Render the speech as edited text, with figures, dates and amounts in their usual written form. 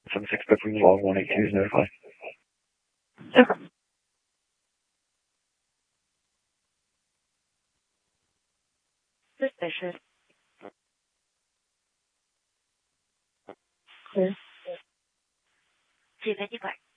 76 booking log 182 is notified. Okay. Suspicious. Clear. 255.